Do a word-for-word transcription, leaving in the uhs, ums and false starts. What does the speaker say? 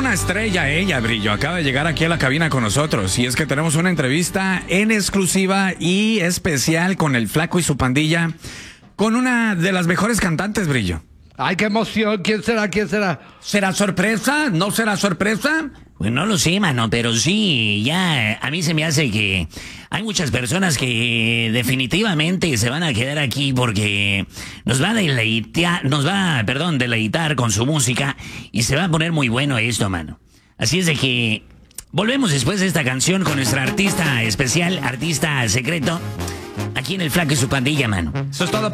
una estrella ella, Brillo. Acaba de llegar aquí a la cabina con nosotros. Y es que tenemos una entrevista en exclusiva y especial con el Flaco y su pandilla, con una de las mejores cantantes, Brillo. ¡Ay, qué emoción! ¿Quién será? ¿Quién será? ¿Será sorpresa? ¿No será sorpresa? Pues no lo sé, mano, pero sí, ya a mí se me hace que hay muchas personas que definitivamente se van a quedar aquí porque nos va a deleitar, nos va, perdón, deleitar con su música y se va a poner muy bueno esto, mano. Así es de que volvemos después de esta canción con nuestra artista especial, artista secreto, aquí en el Flaco y su pandilla, mano. Eso es todo.